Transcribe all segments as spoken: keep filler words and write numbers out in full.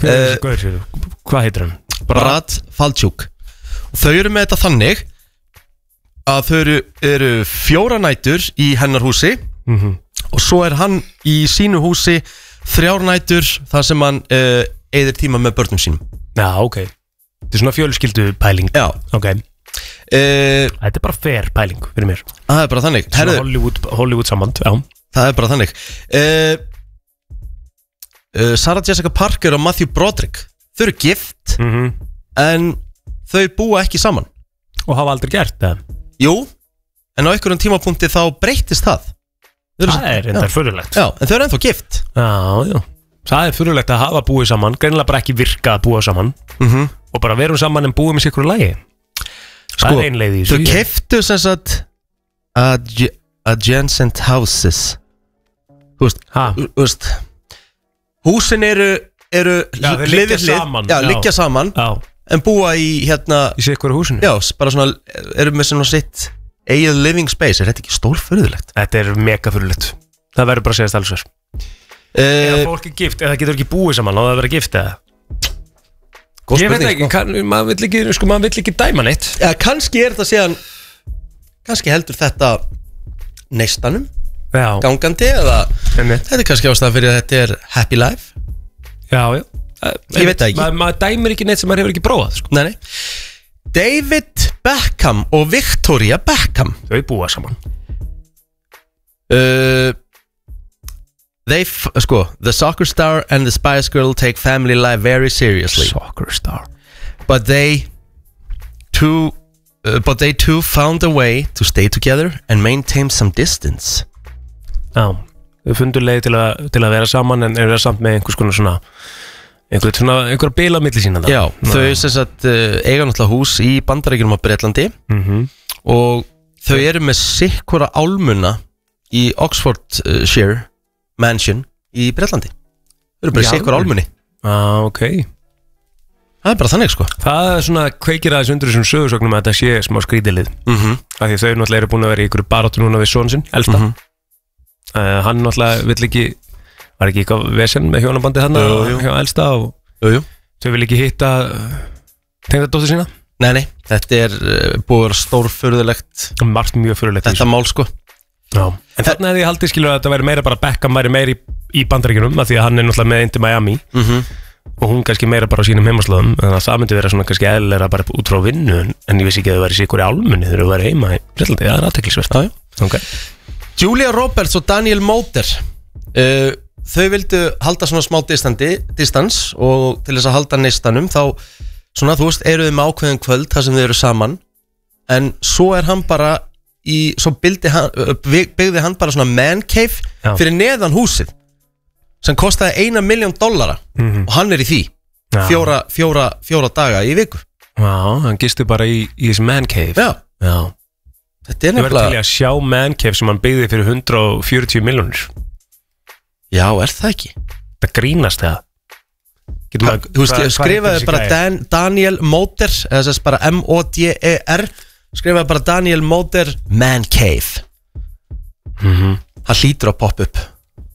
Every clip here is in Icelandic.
Hver, uh, Hvað heitir hann? Brad Falchuk. Þau eru með þetta þannig að þau eru, eru fjóra nætur í hennar húsi mm-hmm. og svo er hann í sínu húsi þrjár nætur þar sem hann uh, eyðir tíma með börnum sínum. Já, ok. Þetta er svona fjölskyldu pæling. Já. Ok. Uh, Þetta er bara fair pæling fyrir mér. Það er bara þannig. Svona Hollywood, Hollywood samband, já. Það er bara þannig. Uh, uh, Sarah Jessica Parker og Matthew Broderick, þau eru gift mm-hmm. en þau búa ekki saman. Og hafa aldrei gert það? Jú, en á einhverjum tímapunkti þá breytist það. Það er enda fyrirlegt. Já, en þau eru ennþá gift. Já, já. Það er fyrirlegt að hafa búið saman, greinilega bara ekki virka að búa saman mm-hmm. og bara verum saman en búið með sikkur lagi. Sko, það er einleið í þessu. Þau keyptu sem sagt adj- adjacent houses. Þú veist, þú veist húsin eru, eru já, þeir liggja saman. Já, liggja saman já. En búa í hérna í sikkur húsinu. Já, bara svona, eru með svona sitt eigið living space. Er þetta ekki stórfurðulegt? Þetta er mega furðulegt. Það verður bara að segja stælsver. uh, Eða fólk er gift, eða getur ekki búið saman og það verður gift eða ég veit ekki, kann, maður vill ekki sko, maður vill ekki dæma neitt. Já, kannski er þetta síðan kannski heldur þetta neistanum já. Gangandi eða Enni. Þetta er kannski ástæða fyrir að þetta er happy life. Já, já. Ég veit það ekki. Maður mað dæmir ekki neitt sem maður hefur ekki prófað sko. Nei, nei. David Beckham og Victoria Beckham, þau búa saman. uh, They, f- sko, the soccer star and the Spice Girl take family life very seriously. Soccer star. But they too, uh, but they too found a way to stay together and maintain some distance. Já, þau fundu leið til að, til að vera saman en eru samt með einhvers konar svona einhver svona, einhver bila milli sína það. Já, þau sem sagt uh, eiga náttúrulega hús í Bandaríkjunum á Bretlandi mm-hmm. og þau eru með sikkura álmuna í Oxfordshire Mansion í Bretlandi. Þau eru bara sikkura álmunni. Ah, ok. Það er bara þannig sko. Það er svona kveikir aðeins undir þessum sögursögnum að þetta sé smá skrýtilið. Mhm. Af því þau náttúrulega eru búin að vera í ykkur baráttu núna við son sinn, elsta. Mhm. uh, Hann náttúrulega vill ekki var ekki eitthvað vesen með hjónabandið hann hjá elsta og jú, jú. þau vil ekki hitta tengdadóttur sína. Nei, nei, þetta er uh, búið að vera stórfurðulegt. Margt mjög furðulegt. Þetta mál sko. Já. En þarna hefði ég haldið skilur að þetta væri meira bara Beckham væri meira í, í Bandaríkjunum af því að hann er náttúrulega með inn til Miami Mhm. og hún kannski meira bara á sínum heimaslóðum en það myndi vera svona kannski eðlilega bara út frá vinnu en, en ég vissi ekki að þau væri sikur í álmunni þegar þau væri heima í Bretlandi. Það er athyglisvert. Já, já. Okay. Julia Roberts og Daniel Moder uh, þau vildu halda svona smá distandi, distans og til þess að halda neistanum þá svona þú veist eru þau með ákveðin kvöld þar sem þau eru saman en svo er hann bara í, svo hann, byggði hann bara svona man cave Já. fyrir neðan húsið sem kostaði eina miljón dollara mm-hmm. og hann er í því fjóra, fjóra, fjóra daga í viku. Já, hann gisti bara í, í þessi man cave. Já, Já. Þetta er Ég verði nefnilega til að sjá man cave sem hann byggði fyrir hundrað og fjörutíu milljónir. Já, er það ekki? Það grínast það. Getur maður, þú veist, ég skrifaði bara Dan, Daniel Moder eða þess bara M O D E R skrifaði bara Daniel Moder Man Cave. Mhm. Hann hlýtur að poppa upp.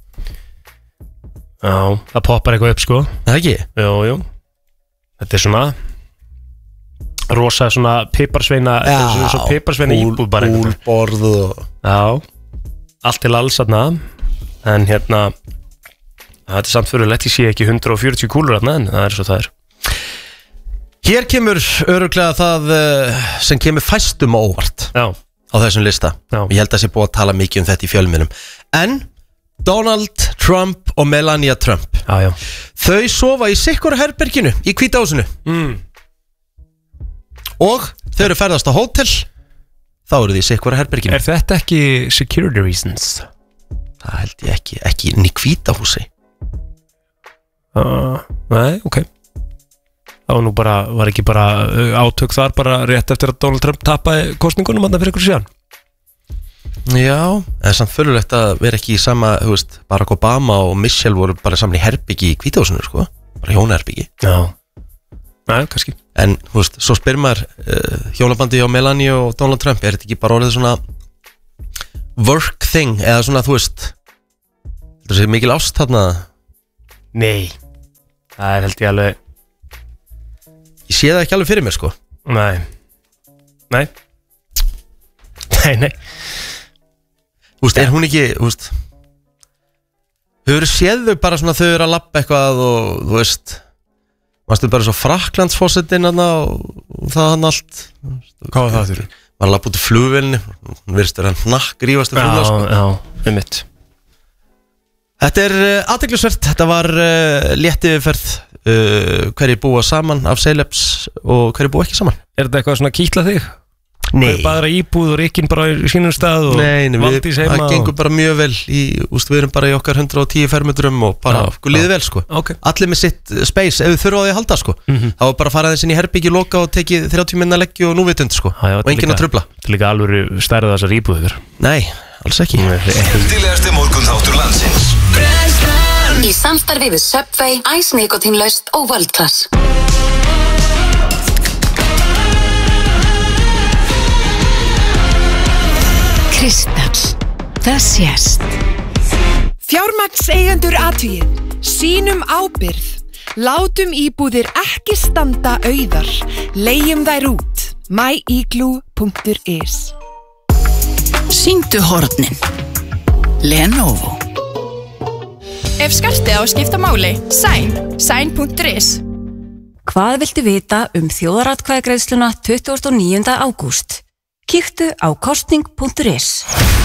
Já, það poppar eitthvað upp sko. Það ekki? Jú, jú. Þetta er svona rosa svona piparsveina svona, svona piparsveina íbúð bara Úlborð og Já, allt til alls þarna. En hérna þetta er samt fyrir lett, ég sé ekki hundrað og fjörutíu kúlur þarna en það er svo það er. Hér kemur örugglega það uh, sem kemur fæstum á óvart Já. á þessum lista. Já. Ég held að sé búið að tala mikið um þetta í fjölmiðlum. En Donald Trump og Melania Trump já, já. þau sofa í sikkura herberginu í Hvíta húsinu mm. og þau eru ferðast á hótel þá eru þau í sikkura herberginu. Er þetta ekki security reasons? Það held ég ekki, ekki inn í Hvíta húsi. Uh, nei, ok. Það var nú bara, var ekki bara átök þar bara rétt eftir að Donald Trump tapaði kosningunum hann fyrir ykkur síðan. Já, það er samt fölulegt að vera ekki í sama, þú veist, Barack Obama og Michelle voru bara saman í herbyggi í Hvíta húsinu, sko, bara hjónaherbyggi. Já, nei, kannski. En, þú veist, svo spyr maður uh, hjónabandi á Melania og Donald Trump, er þetta ekki bara orðið svona work thing, eða svona, þú veist, þetta sé mikil ást þarna? Nei, Það er held ég alveg Ég sé það ekki alveg fyrir mér sko Nei Nei Nei, nei Þú veist, er hún ekki, þú veist Þau eru séðu bara svona þau eru að labba eitthvað og þú veist Varstu bara svo Frakklandsfossetinn og, og það hann allt Hvað var það þurru? Var að labba út í flugvélni Hún virðist vera hnakk rífast af flugvél sko. Já, já, um mitt Þetta er uh, athyglisvert Þetta var uh, léttiferð uh, Hverjir búa saman af Celebs og hverjir búa ekki saman Er þetta eitthvað svona kýtla þig? Nei Bara íbúð og Rikkin bara í sínum stað og Nei, nei við, það gengur og... bara mjög vel í, úst, Við erum bara í okkar hundrað og tíu fermetrum og bara já, okkur liði vel sko okay. Allir með sitt space, ef við þurfum á því að halda sko mm -hmm. Þá er bara að fara aðeins inn í herbyggju loka og tekið þrjátíu minna leggju og núvitund sko já, já, og enginn að trubla Þetta er líka alveg stærða þessar íbúður Nei, alls ekki Skemmtilegasti morgunþáttur landsins Í samstarfi við Subway, Ice Nikotinlaust og World Class Kristall, það sést Fjármagnseigendur athugið, sýnum ábyrgð, látum íbúðir ekki standa auðar, leigjum þær út, my igloo punktur is Sýndu hornin Lenovo Ef skartið á að skipta máli, sæn, sæn punktur is Hvað viltu vita um þjóðaratkvæðagreiðsluna tuttugasta og níunda ágúst? Kíktu á kosning punktur is